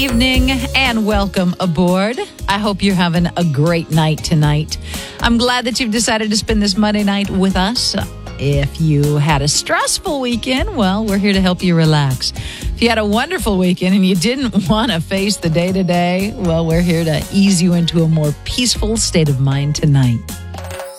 Evening and welcome aboard. I hope you're having a great night tonight. I'm glad that you've decided to spend this Monday night with us. If you had a stressful weekend, well, we're here to help you relax. If you had a wonderful weekend and you didn't want to face the day-to-day, well, we're here to ease you into a more peaceful state of mind tonight.